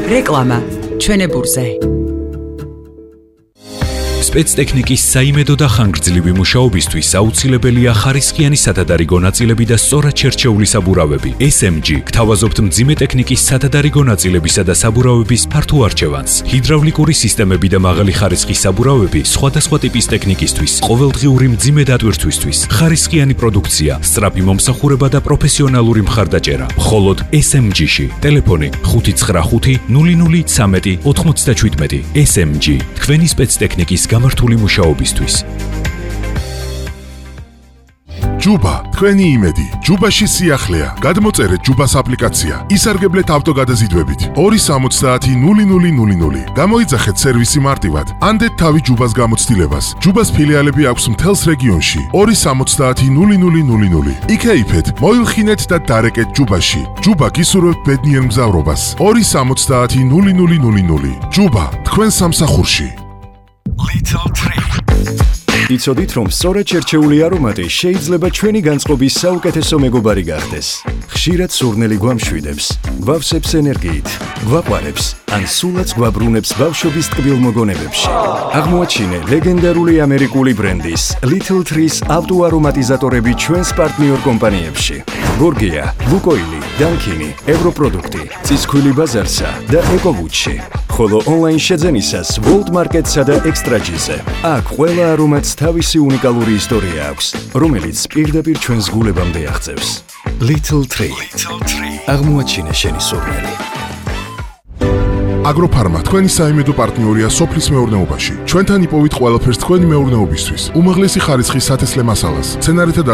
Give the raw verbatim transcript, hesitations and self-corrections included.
რეკლამა ჩვენებურზე. სპეცტექნიკის საიმედო და ხანგრძლივი მუშაობისთვის აუცილებელია ხარისხიანი სათადარიგო ნაწილები და სწორად შერჩეული საბურავები. ეს ემ ჯი გთავაზობთ მძიმე ტექნიკის სათადარიგო ნაწილებისა და საბურავების ფართო არჩევანს. ჰიდრავლიკური სისტემები და მაღალი ხარისხის საბურავები სხვადასხვა ტიპის ტექნიკისთვის, ყოველდღიური მძიმე დატვირთვისთვის, ხარისხიანი პროდუქცია, სწრაფი მომსახურება და პროფესიონალური მხარდაჭერა. მხოლოდ ეს ემ ჯი-ში. ტელეფონი ხუთი ცხრა ხუთი ნული ნული ცხრამეტი ოთხმოცდაჩვიდმეტი. ეს ემ ჯი თქვენი სპეცტექნიკის გამართული მუშაობისთვის. ჯუბა, თქვენი იმედი. ჯუბაში სიახლეა. გადმოწერეთ ჯუბას აპლიკაცია. ისარგებლეთ ავტოგადაზიდვებით. ორი სამოცდაათი ნული ნული ნული ნული. გამოიძახეთ სერვისი მარტივად. ანდეთ თავი ჯუბას გამოცდილებას. ჯუბას ფილიალები აქვს მთელს რეგიონში. ორი სამოცდაათი ნული ნული ნული ნული. იქეიფეთ, მოილხინეთ და დარეკეთ ჯუბაში. ჯუბა გისურვებთ ბედნიერ მგზავრობას. ორი სამოცდაათი ნული ნული ნული ნული. ჯუბა, თქვენ სამსახურში. Little Tree. იცოდით, რომ სწორად შერჩეული არომატი შეიძლება ჩვენი განწყობის საუკეთესო მეგობარი გახდეს. ხშირად სურნელი გვამშვიდებს, გვავსებს ენერგიით, გვაყვარებს, ან სულაც გვაბრუნებს ბავშვობის ტკბილ მოგონებებში. აღმოაჩინე ლეგენდარული ამერიკული ბრენდის Little Trees ავტოარომატიზატორები ჩვენს პარტნიორ კომპანიებში. გორგია, ლუკოილი, დანკინი, ევროპროდუქტი, წისქვილი ბაზარსა და ეკოვუჩი. ხოლო ონლაინ შეძენისას World Market-სა და Extra-ზე. აქ ყველა არომატს თავისი უნიკალური ისტორია აქვს, რომელიც პირდაპირ ჩვენს გულებამდე აღწევს. Little Tree. აღმოაჩინე შენი სურნელი. აგროფარმა თქვენი საიმედო პარტნიორია სოფლის მეურნეობაში. ჩვენთან იპოვით ყველაფერს თქვენი მეურნეობისთვის. უმაღლესი ხარისხის სათესლე მასალას, მცენარეთა